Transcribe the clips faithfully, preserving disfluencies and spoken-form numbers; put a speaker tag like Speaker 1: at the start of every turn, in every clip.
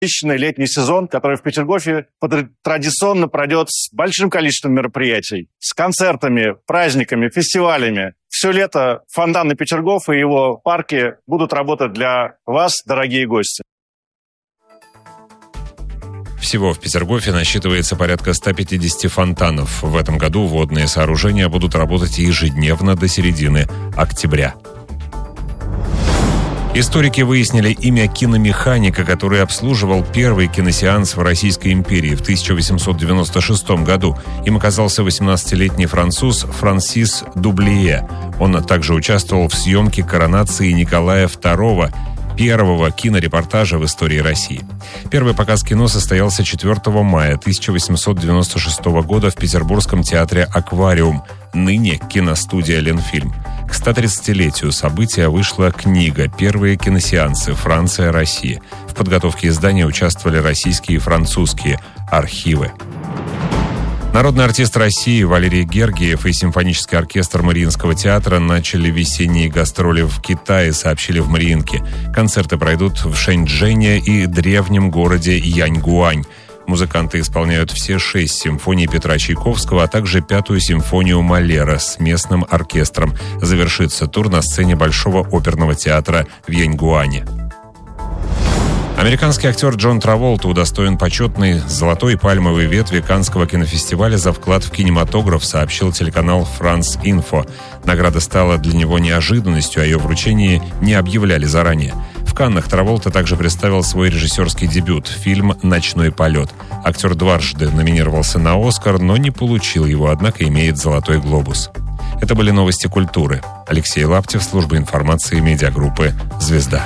Speaker 1: насыщенный летний сезон, который в Петергофе традиционно пройдет с большим количеством мероприятий, с концертами, праздниками, фестивалями. Все лето фонтаны Петергоф и его парки будут работать для вас, дорогие гости.
Speaker 2: Всего в Петергофе насчитывается порядка ста пятидесяти фонтанов. В этом году водные сооружения будут работать ежедневно до середины октября. Историки выяснили имя киномеханика, который обслуживал первый киносеанс в Российской империи в тысяча восемьсот девяносто шестом году. Им оказался восемнадцатилетний француз Франсис Дублие. Он также участвовал в съемке коронации Николая второго, первого кинорепортажа в истории России. Первый показ кино состоялся четвёртого мая тысяча восемьсот девяносто шестого года в Петербургском театре «Аквариум», ныне киностудия «Ленфильм». К стотридцатилетию события вышла книга «Первые киносеансы. Франция. Россия». В подготовке издания участвовали российские и французские архивы. Народный артист России Валерий Гергиев и симфонический оркестр Мариинского театра начали весенние гастроли в Китае, сообщили в Мариинке. Концерты пройдут в Шэньчжэне и древнем городе Яньгуань. Музыканты исполняют все шесть симфоний Петра Чайковского, а также пятую симфонию Малера с местным оркестром. Завершится тур на сцене Большого оперного театра в Яньгуане. Американский актер Джон Траволта удостоен почетной золотой пальмовой ветви Каннского кинофестиваля за вклад в кинематограф, сообщил телеканал «Франс Инфо». Награда стала для него неожиданностью, о ее вручении не объявляли заранее. В Каннах Траволта также представил свой режиссерский дебют – фильм «Ночной полет». Актер дважды номинировался на «Оскар», но не получил его, однако имеет «Золотой глобус». Это были новости культуры. Алексей Лаптев, служба информации медиагруппы «Звезда».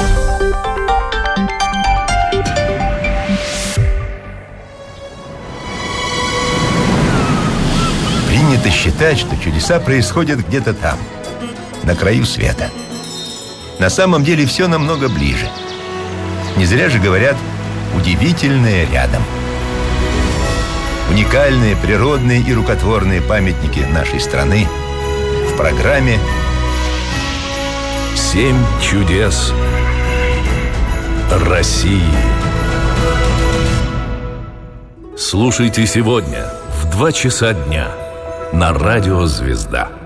Speaker 3: Принято считать, что чудеса происходят где-то там, на краю света. На самом деле все намного ближе. Не зря же говорят «удивительное рядом». Уникальные природные и рукотворные памятники нашей страны в программе
Speaker 4: «Семь чудес России». Слушайте сегодня в два часа дня на радио «Звезда».